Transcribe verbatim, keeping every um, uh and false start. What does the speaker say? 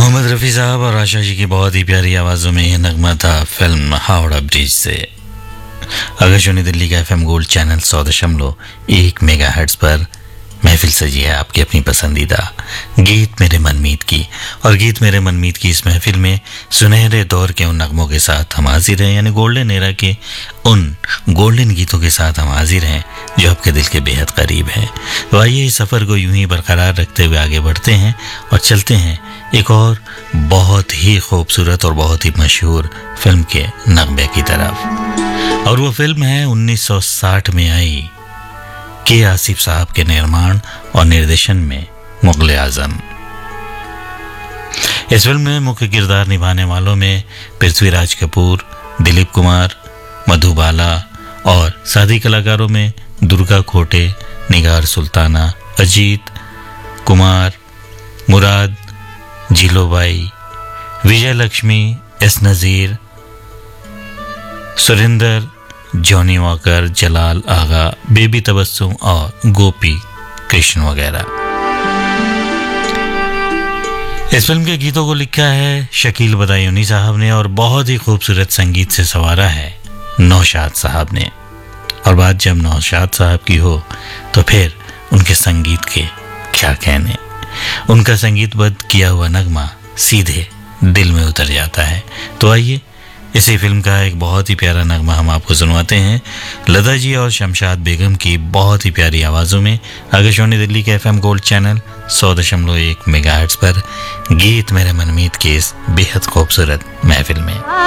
मोहम्मद रफ़ी साहब और आशा जी की बहुत ही प्यारी आवाज़ों में यह नगमा था फिल्म हावड़ा ब्रिज से। आकाशवाणी दिल्ली का एफएम गोल्ड चैनल सौ दशमलव एक मेगा हर्ट्ज पर महफिल सजी है आपकी अपनी पसंदीदा गीत मेरे मनमीत की। और गीत मेरे मनमीत की इस महफिल में सुनहरे दौर के उन नगमों के साथ हम हाजिर हैं, यानी गोल्डन एरा के उन गोल्डन गीतों के साथ हम हाजिर हैं जो आपके दिल के बेहद करीब है। तो आइए इस सफ़र को यूं ही बरकरार रखते हुए आगे बढ़ते हैं और चलते हैं एक और बहुत ही खूबसूरत और बहुत ही मशहूर फिल्म के नगमे की तरफ। और वो फिल्म है उन्नीस सौ साठ में आई के आसिफ साहब के निर्माण और निर्देशन में मुगले आजम। इस फिल्म में मुख्य किरदार निभाने वालों में पृथ्वीराज कपूर, दिलीप कुमार, मधुबाला और साथी कलाकारों में दुर्गा खोटे, निगार सुल्ताना, अजीत कुमार, मुराद, जीलोबाई, विजय लक्ष्मी, एस नज़ीर, सुरेंदर, जॉनी वॉकर, जलाल आगा, बेबी तबस्सुम और गोपी कृष्ण वगैरह। इस फिल्म के गीतों को लिखा है शकील बदायूनी साहब ने और बहुत ही खूबसूरत संगीत से संवारा है नौशाद साहब ने। और बात जब नौशाद साहब की हो तो फिर उनके संगीत के क्या कहने। उनका संगीतबद्ध किया हुआ नगमा सीधे दिल में उतर जाता है। तो आइए इसी फिल्म का एक बहुत ही प्यारा नगमा हम आपको सुनवाते हैं लता जी और शमशाद बेगम की बहुत ही प्यारी आवाज़ों में आकाशवाणी दिल्ली के एफएम गोल्ड चैनल सौ दशमलव एक मेगाहर्ट्ज पर गीत मेरे मनमीत के इस बेहद खूबसूरत महफिल में।